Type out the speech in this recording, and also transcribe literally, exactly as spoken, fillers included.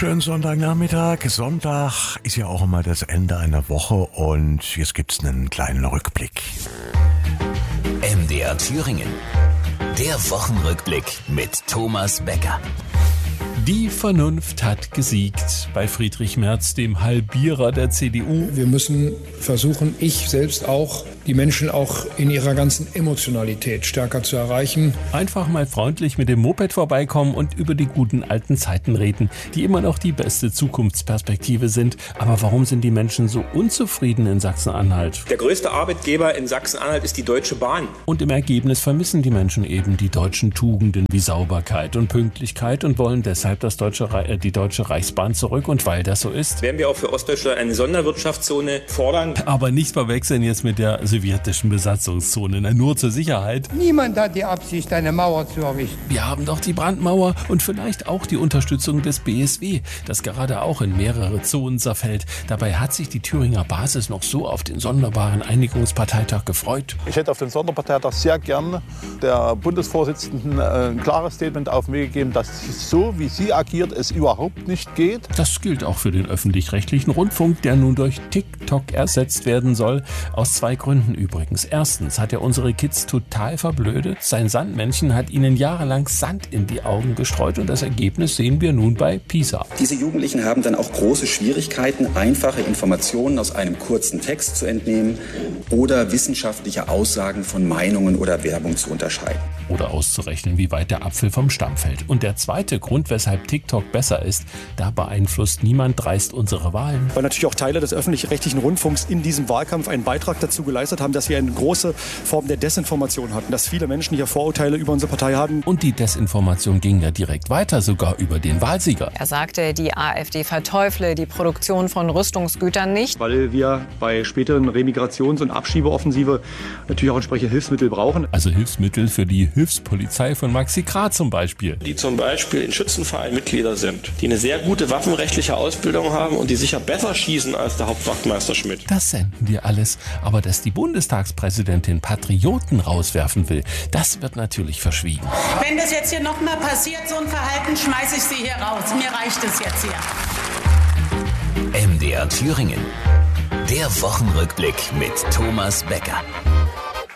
Schönen Sonntagnachmittag. Sonntag ist ja auch immer das Ende einer Woche und jetzt gibt's einen kleinen Rückblick. M D R Thüringen. Der Wochenrückblick mit Thomas Becker. Die Vernunft hat gesiegt bei Friedrich Merz, dem Halbierer der C D U. Wir müssen versuchen, ich selbst auch, die Menschen auch in ihrer ganzen Emotionalität stärker zu erreichen. Einfach mal freundlich mit dem Moped vorbeikommen und über die guten alten Zeiten reden, die immer noch die beste Zukunftsperspektive sind. Aber warum sind die Menschen so unzufrieden in Sachsen-Anhalt? Der größte Arbeitgeber in Sachsen-Anhalt ist die Deutsche Bahn. Und im Ergebnis vermissen die Menschen eben die deutschen Tugenden wie Sauberkeit und Pünktlichkeit und wollen deshalb das deutsche, äh, die Deutsche Reichsbahn zurück. Und weil das so ist, werden wir auch für Ostdeutschland eine Sonderwirtschaftszone fordern. Aber nicht verwechseln jetzt mit der sowjetischen Besatzungszone, na, nur zur Sicherheit. Niemand hat die Absicht, eine Mauer zu errichten. Wir haben doch die Brandmauer und vielleicht auch die Unterstützung des B S W, das gerade auch in mehrere Zonen zerfällt. Dabei hat sich die Thüringer Basis noch so auf den sonderbaren Einigungsparteitag gefreut. Ich hätte auf den Sonderparteitag sehr gern der Bundesvorsitzenden ein klares Statement auf den Weg gegeben, dass so wie sie agiert, es überhaupt nicht geht. Das gilt auch für den öffentlich-rechtlichen Rundfunk, der nun durch TikTok ersetzt werden soll. Aus zwei Gründen übrigens. Erstens hat er unsere Kids total verblödet. Sein Sandmännchen hat ihnen jahrelang Sand in die Augen gestreut und das Ergebnis sehen wir nun bei PISA. Diese Jugendlichen haben dann auch große Schwierigkeiten, einfache Informationen aus einem kurzen Text zu entnehmen oder wissenschaftliche Aussagen von Meinungen oder Werbung zu unterscheiden. Oder auszurechnen, wie weit der Apfel vom Stamm fällt. Und der zweite Grund, weshalb TikTok besser ist, da beeinflusst niemand dreist unsere Wahlen. Weil natürlich auch Teile des öffentlich-rechtlichen Rundfunks in diesem Wahlkampf einen Beitrag dazu geleistet haben, dass wir eine große Form der Desinformation hatten, dass viele Menschen hier Vorurteile über unsere Partei haben. Und die Desinformation ging ja direkt weiter, sogar über den Wahlsieger. Er sagte, die AfD verteufle die Produktion von Rüstungsgütern nicht. Weil wir bei späteren Remigrations- und Abschiebeoffensive natürlich auch entsprechende Hilfsmittel brauchen. Also Hilfsmittel für die Hilfspolizei von Maxi Krah zum Beispiel. Die zum Beispiel in Schützenvereinen Mitglieder sind, die eine sehr gute waffenrechtliche Ausbildung haben und die sicher besser schießen als der Hauptwachtmeister Schmidt. Das senden wir alles. Aber dass die Bundestagspräsidentin Patrioten rauswerfen will, das wird natürlich verschwiegen. Wenn das jetzt hier nochmal passiert, so ein Verhalten, schmeiße ich Sie hier raus. Mir reicht es jetzt hier. M D R Thüringen. Der Wochenrückblick mit Thomas Becker.